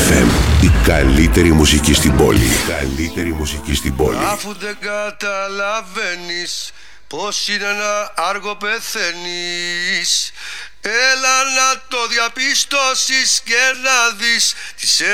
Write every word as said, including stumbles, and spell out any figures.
εφ εμ, η καλύτερη μουσική στην πόλη. Η καλύτερη μουσική στην πόλη. Αφού δεν καταλαβαίνεις πως είναι ένα άργο πεθαίνεις, έλα να το διαπιστώσεις και να δεις τις